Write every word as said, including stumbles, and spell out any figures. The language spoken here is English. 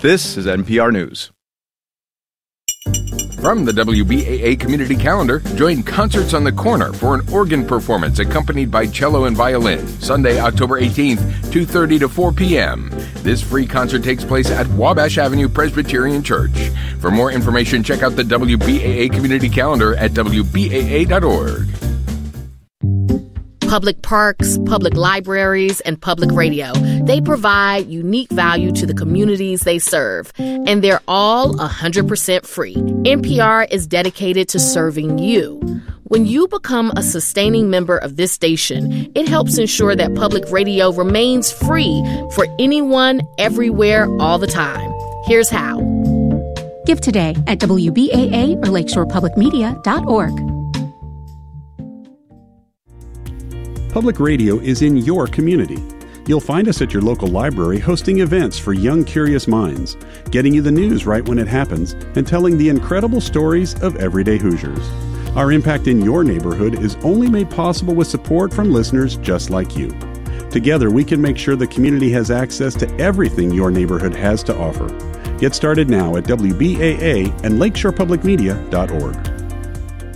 This is N P R News. From the W B A A Community Calendar, join Concerts on the Corner for an organ performance accompanied by cello and violin, Sunday, October eighteenth, two thirty to four p.m. This free concert takes place at Wabash Avenue Presbyterian Church. For more information, check out the W B A A Community Calendar at w b a a dot org. Public parks, public libraries, and public radio. They provide unique value to the communities they serve, and they're all one hundred percent free. N P R is dedicated to serving you. When you become a sustaining member of this station, it helps ensure that public radio remains free for anyone, everywhere, all the time. Here's how. Give today at W B A A or lakeshore public media dot org. Public radio is in your community. You'll find us at your local library hosting events for young, curious minds, getting you the news right when it happens, and telling the incredible stories of everyday Hoosiers. Our impact in your neighborhood is only made possible with support from listeners just like you. Together, we can make sure the community has access to everything your neighborhood has to offer. Get started now at W B A A and lakeshore public media dot org.